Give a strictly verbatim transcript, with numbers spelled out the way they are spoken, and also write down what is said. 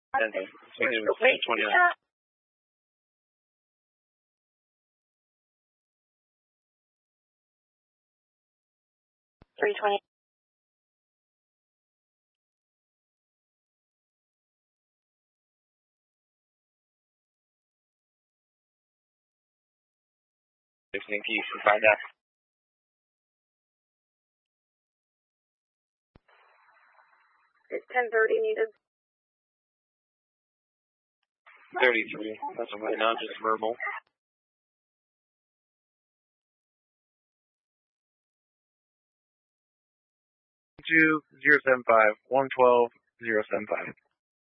And Wait, twenty. uh, three twenty. Fifteen piece and find out. It's ten thirty needed. Thirty-three. That's right now, just verbal. Two zero seven five one twelve zero seven five.